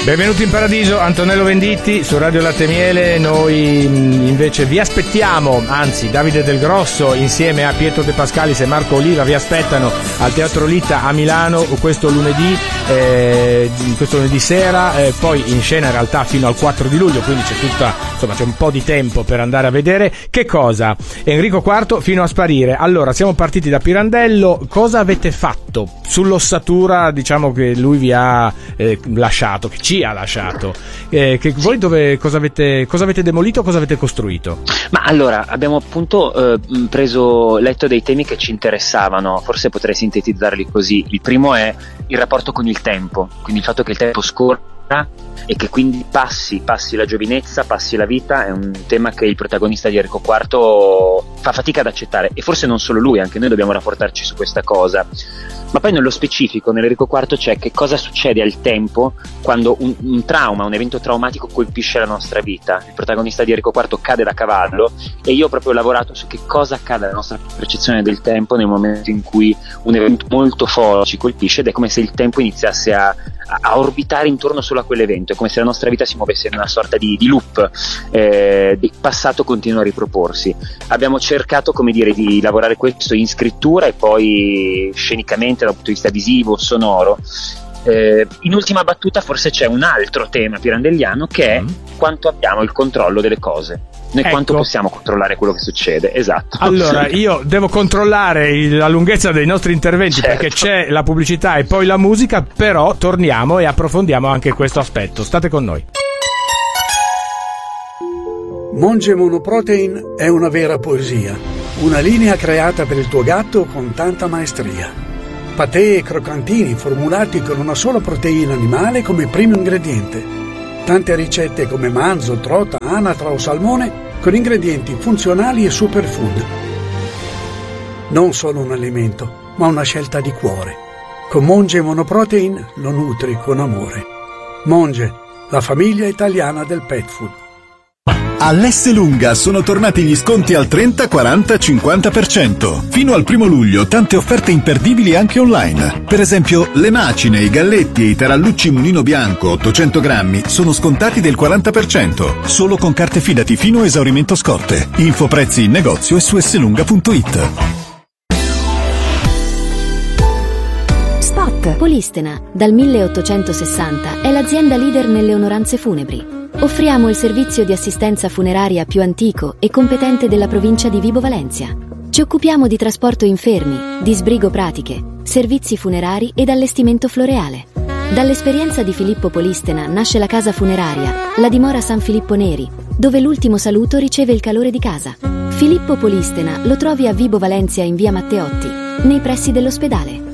Benvenuti in paradiso, Antonello Venditti su Radio Latte e Miele. Noi invece vi aspettiamo, anzi Davide Del Grosso insieme a Pietro De Pascalis e Marco Oliva vi aspettano al Teatro Litta a Milano questo lunedì sera, poi in scena in realtà fino al 4 di luglio, quindi c'è un po' di tempo per andare a vedere. Che cosa? Enrico IV fino a sparire. Allora, siamo partiti da Pirandello. Cosa avete fatto sull'ossatura, diciamo, che lui vi ha lasciato, che ci ha lasciato? Che voi cosa avete demolito, cosa avete costruito? Ma allora, abbiamo appunto letto dei temi che ci interessavano, forse potrei sintetizzarli così. Il primo è il rapporto con il tempo, quindi il fatto che il tempo scorra e che quindi passi la giovinezza, passi la vita, è un tema che il protagonista di Enrico IV fa fatica ad accettare, e forse non solo lui, anche noi dobbiamo rapportarci su questa cosa. Ma poi nello specifico, nell'Enrico IV c'è che cosa succede al tempo quando un trauma, un evento traumatico colpisce la nostra vita. Il protagonista di Enrico IV cade da cavallo, e io ho proprio lavorato su che cosa accade alla nostra percezione del tempo nel momento in cui un evento molto forte ci colpisce, ed è come se il tempo iniziasse a orbitare intorno solo a quell'evento. È come se la nostra vita si muovesse in una sorta di loop, il passato continua a riproporsi. Abbiamo cercato, come dire, di lavorare questo in scrittura e poi scenicamente dal punto di vista visivo, sonoro. In ultima battuta forse c'è un altro tema pirandelliano, che è quanto abbiamo il controllo delle cose. Noi quanto possiamo controllare quello che succede, esatto. Allora, io devo controllare la lunghezza dei nostri interventi, certo, perché c'è la pubblicità e poi la musica, però torniamo e approfondiamo anche questo aspetto. State con noi. Monge Monoprotein è una vera poesia, una linea creata per il tuo gatto con tanta maestria. Patè e croccantini formulati con una sola proteina animale come primo ingrediente. Tante ricette come manzo, trota, anatra o salmone con ingredienti funzionali e superfood. Non solo un alimento, ma una scelta di cuore. Con Monge Monoprotein lo nutri con amore. Monge, la famiglia italiana del pet food. All'Esselunga sono tornati gli sconti al 30, 40, 50%. Fino al 1 luglio tante offerte imperdibili anche online. Per esempio, le macine, i galletti e i tarallucci Mulino Bianco 800 grammi sono scontati del 40%. Solo con carte Fidati fino a esaurimento scorte. Info prezzi in negozio e su esselunga.it. Spot Polistena, dal 1860, è l'azienda leader nelle onoranze funebri. Offriamo il servizio di assistenza funeraria più antico e competente della provincia di Vibo Valentia. Ci occupiamo di trasporto infermi, di sbrigo pratiche, servizi funerari ed allestimento floreale. Dall'esperienza di Filippo Polistena nasce la casa funeraria, la dimora San Filippo Neri, dove l'ultimo saluto riceve il calore di casa. Filippo Polistena lo trovi a Vibo Valentia in via Matteotti, nei pressi dell'ospedale.